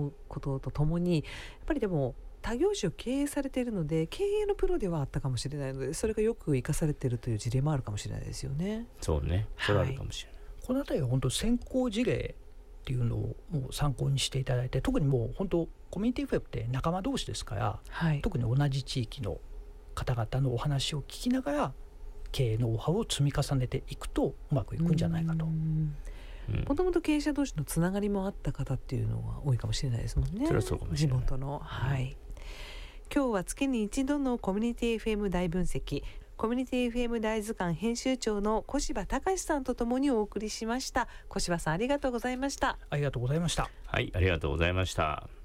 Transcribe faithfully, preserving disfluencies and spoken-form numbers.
うこととともに、やっぱりでも他業種を経営されているので経営のプロではあったかもしれないので、それがよく生かされているという事例もあるかもしれないですよね。 そうね、それはあるかもしれない、 はい、このあたりは本当先行事例っていうのをもう参考にしていただいて、特にもう本当コミュニティ エフエム って仲間同士ですから、 はい、 特に同じ地域の方々のお話を聞きながら経営ノウハウを積み重ねていくとうまくいくんじゃないかと。 もともと経営者同士のつながりもあった方っていうのが多いかもしれないですもんね。 それはそうかもしれない。 地元の、はい、今日は月に一度のコミュニティ エフエム 大分析、コミュニティ エフエム 大図鑑編集長の小柴隆さんとともにお送りしました。小柴さん、ありがとうございました。 ありがとうございました。 はい、ありがとうございました。